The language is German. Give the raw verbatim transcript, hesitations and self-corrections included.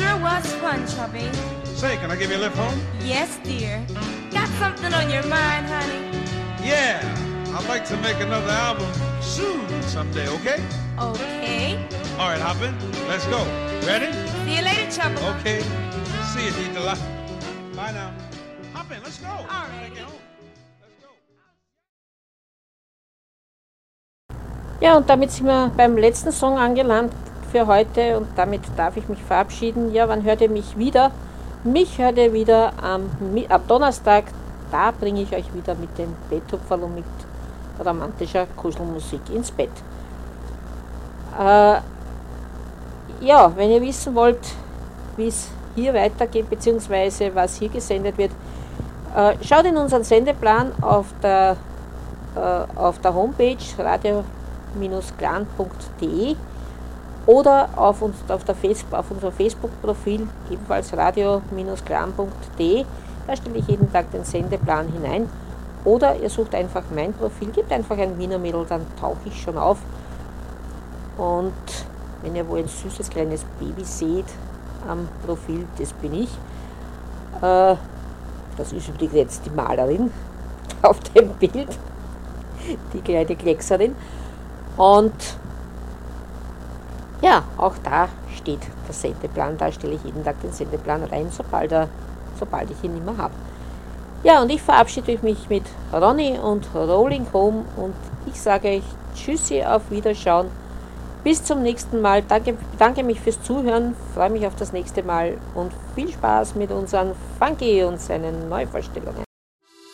sure was fun, Chubby. Say, can I give you a lift home? Yes, dear. Got something on your mind, honey? Yeah, I'd like to make another album soon someday, okay? Okay. All right, hop in. Let's go. Ready? See you later, Chubby. Okay. See you, Dieter. Bye now. Hop in. Let's go. All right. Get home. Let's go. Ja, und damit sind wir beim letzten Song angelangt für heute und damit darf ich mich verabschieden. Ja, wann hört ihr mich wieder? Mich hört ihr wieder am, am Donnerstag. Da bringe ich euch wieder mit dem Betthupferl und mit romantischer Kuschelmusik ins Bett. Äh, ja, wenn ihr wissen wollt, wie es hier weitergeht, beziehungsweise was hier gesendet wird, äh, schaut in unseren Sendeplan auf der, äh, auf der Homepage radio clan punkt de oder auf, uns, auf, der Facebook, auf unser Facebook-Profil, ebenfalls radio clan punkt de. Da stelle ich jeden Tag den Sendeplan hinein. Oder ihr sucht einfach mein Profil, gebt einfach ein Wiener Mädel, dann tauche ich schon auf. Und wenn ihr wo ein süßes kleines Baby seht am Profil, das bin ich. Äh, das ist übrigens jetzt die Malerin auf dem Bild, die kleine Kleckserin. Und ja, auch da steht der Sendeplan, da stelle ich jeden Tag den Sendeplan rein, sobald, er, sobald ich ihn nicht mehr habe. Ja, und ich verabschiede mich mit Ronny und Rolling Home und ich sage euch Tschüssi, auf Wiederschauen. Bis zum nächsten Mal. Danke, bedanke mich fürs Zuhören, freue mich auf das nächste Mal und viel Spaß mit unseren Funky und seinen Neuvorstellungen.